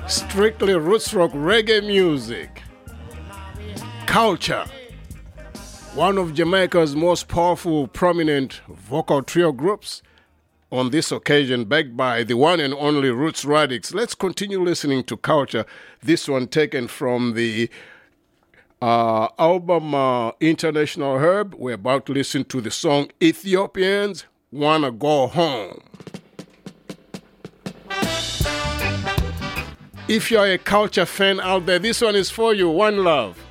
Strictly roots rock reggae music. Culture. One of Jamaica's most powerful, prominent vocal trio groups. On this occasion, backed by the one and only Roots Radics. Let's continue listening to Culture. This one taken from the album International Herb. We're about to listen to the song Ethiopians Wanna Go Home. If you're a Culture fan out there, this one is for you. One love.